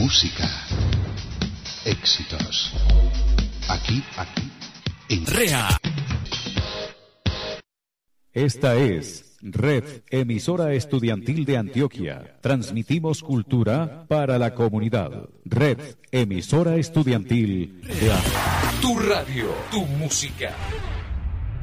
música, éxitos. Aquí, en REA. Esta es Red Emisora Estudiantil de Antioquia. Transmitimos cultura para la comunidad. Red Emisora Estudiantil de Antioquia. Tu radio, tu música.